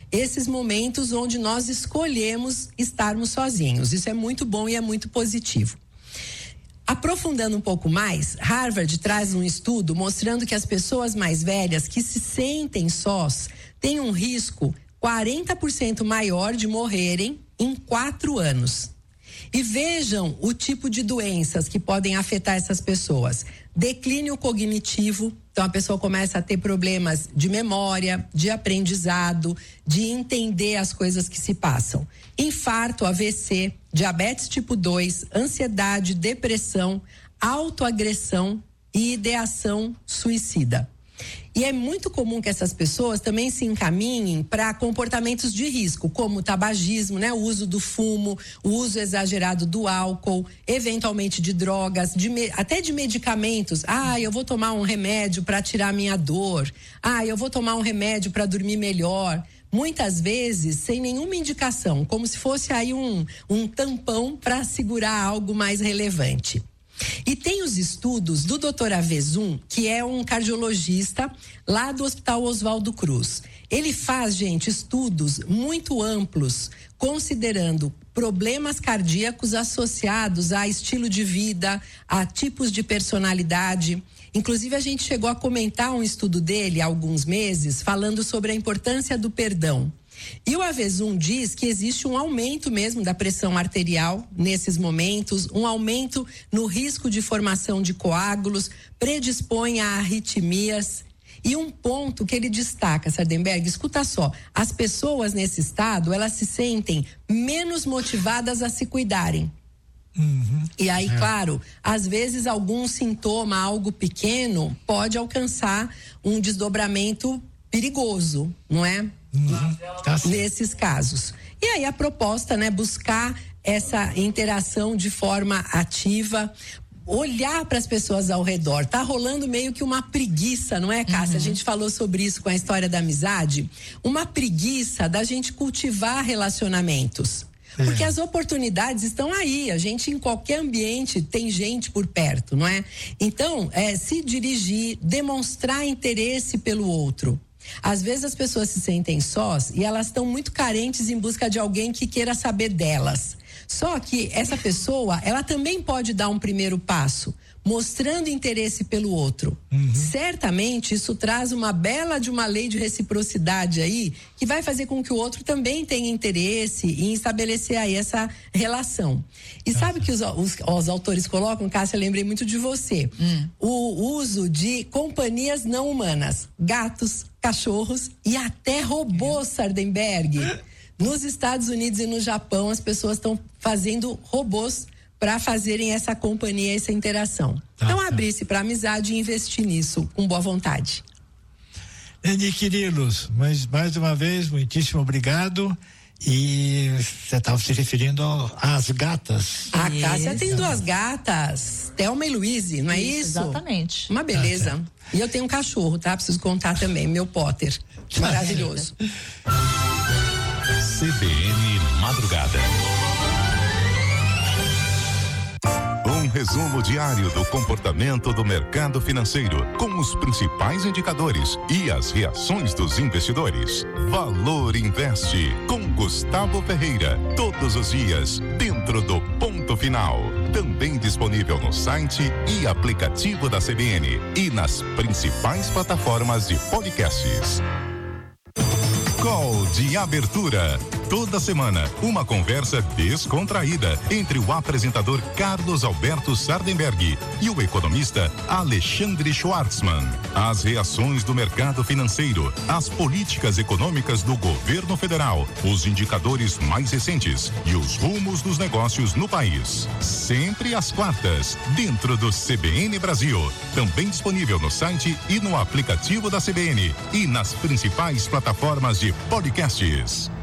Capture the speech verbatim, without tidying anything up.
esses momentos onde nós escolhemos estarmos sozinhos. Isso é muito bom e é muito positivo. Aprofundando um pouco mais, Harvard traz um estudo mostrando que as pessoas mais velhas que se sentem sós têm um risco quarenta por cento maior de morrerem em quatro anos. E vejam o tipo de doenças que podem afetar essas pessoas. Declínio cognitivo, então a pessoa começa a ter problemas de memória, de aprendizado, de entender as coisas que se passam. Infarto, A V C, diabetes tipo dois, ansiedade, depressão, autoagressão e ideação suicida. E é muito comum que essas pessoas também se encaminhem para comportamentos de risco, como o tabagismo, né? O uso do fumo, o uso exagerado do álcool, eventualmente de drogas, de, até de medicamentos. Ah, eu vou tomar um remédio para tirar minha dor. Ah, eu vou tomar um remédio para dormir melhor. Muitas vezes sem nenhuma indicação, como se fosse aí um, um tampão para segurar algo mais relevante. E tem os estudos do doutor Avezum, que é um cardiologista lá do Hospital Oswaldo Cruz. Ele faz, gente, estudos muito amplos, considerando problemas cardíacos associados a estilo de vida, a tipos de personalidade. Inclusive, a gente chegou a comentar um estudo dele há alguns meses, falando sobre a importância do perdão. E o Avezum diz que existe um aumento mesmo da pressão arterial nesses momentos, um aumento no risco de formação de coágulos, predispõe a arritmias. E um ponto que ele destaca, Sardenberg, escuta só, as pessoas nesse estado, elas se sentem menos motivadas a se cuidarem. Uhum. E aí, é. claro, às vezes algum sintoma, algo pequeno, pode alcançar um desdobramento perigoso, não é? Uhum. Nesses casos. E aí a proposta, né, buscar essa interação de forma ativa, olhar para as pessoas ao redor. Tá rolando meio que uma preguiça, não é, Cássia? Uhum. A gente falou sobre isso com a história da amizade. Uma preguiça da gente cultivar relacionamentos. É. Porque as oportunidades estão aí, a gente em qualquer ambiente tem gente por perto, não é? Então, é, se dirigir, demonstrar interesse pelo outro. Às vezes as pessoas se sentem sós e elas estão muito carentes em busca de alguém que queira saber delas. Só que essa pessoa, ela também pode dar um primeiro passo, mostrando interesse pelo outro. Uhum. Certamente isso traz uma bela de uma lei de reciprocidade aí, que vai fazer com que o outro também tenha interesse em estabelecer aí essa relação. E sabe que os, os, os autores colocam, Cássia, eu lembrei muito de você, hum. o uso de companhias não humanas, gatos, cachorros e até robôs, Sardenberg. Nos Estados Unidos e no Japão, as pessoas estão fazendo robôs para fazerem essa companhia, essa interação. Tá, então, tá. abrir-se para amizade e investir nisso com boa vontade. Eni Quirilos, mas mais uma vez, muitíssimo obrigado. E você estava se referindo às gatas. A isso. Cássia tem duas gatas, Thelma e Luíse, não é isso? isso? Exatamente. Uma beleza. Tá, tá. E eu tenho um cachorro, tá? Preciso contar também, meu Potter. Maravilhoso. C B N Madrugada. Um resumo diário do comportamento do mercado financeiro, com os principais indicadores e as reações dos investidores. Valor Investe, com Gustavo Ferreira, todos os dias, dentro do Ponto Final. Também disponível no site e aplicativo da C B N e nas principais plataformas de podcasts. Call de abertura. Toda semana, uma conversa descontraída entre o apresentador Carlos Alberto Sardenberg e o economista Alexandre Schwartzman. As reações do mercado financeiro, as políticas econômicas do governo federal, os indicadores mais recentes e os rumos dos negócios no país. Sempre às quartas, dentro do C B N Brasil. Também disponível no site e no aplicativo da C B N e nas principais plataformas de podcasts.